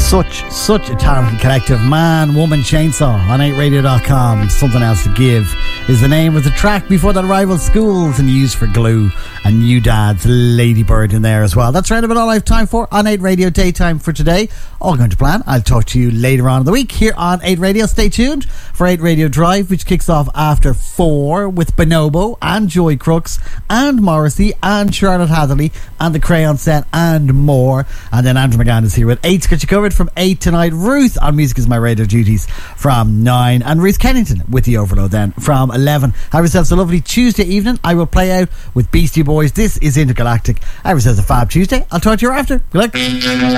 Such a talented collective. Man, Woman, Chainsaw on 8radio.com. Something Else to Give is the name of the track. Before that, Rival Schools and Used for Glue, and New Dad's Ladybird in there as well. That's right about all I have time for on 8 Radio Daytime for today. All going to plan. I'll talk to you later on in the week here on 8 Radio. Stay tuned for 8 Radio Drive, which kicks off after 4 with Bonobo and Joy Crooks and Morrissey and Charlotte Hatherley and the Crayon Set and more. And then Andrew McGann is here with 8's got you covered from 8 tonight. Ruth on Music Is My Radio Duties from 9, and Ruth Kennington with the Overload then from 11. Have yourselves a lovely Tuesday evening. I will play out with Beastie Boys. This is Intergalactic. Have yourselves a fab Tuesday. I'll talk to you after. Good luck.